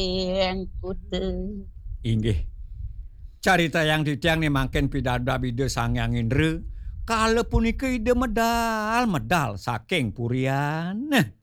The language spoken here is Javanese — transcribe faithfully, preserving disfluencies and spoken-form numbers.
Engkute. Inggih. Carita yang titiang nih mangken pidada bide Sangyang Indra. Kala punika ide medal medal saking purian. Nah,